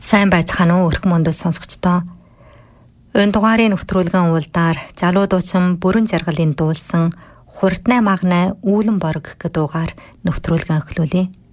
Сайн байцгаана уу өрх мөндөл сонсогчдоо. Энэ дугаарын нэвтрүүлгэн уулдаар залуу дуучин Бүрэн Жаргалын дуулсан Хурднай магнай үүлэн борог гэдэг дуугаар нэвтрүүлгэн эхлүүлье.